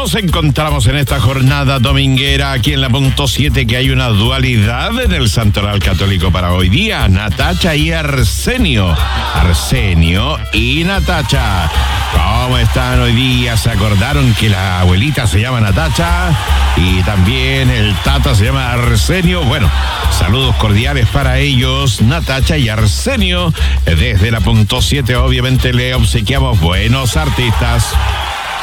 Nos encontramos en esta jornada dominguera aquí en la punto 7, que hay una dualidad en el Santoral Católico para hoy día. Natacha y Arsenio. Arsenio y Natacha. ¿Cómo están hoy día? ¿Se acordaron que la abuelita se llama Natacha? Y también el tata se llama Arsenio. Bueno, saludos cordiales para ellos, Natacha y Arsenio. Desde la punto 7, obviamente, le obsequiamos buenos artistas.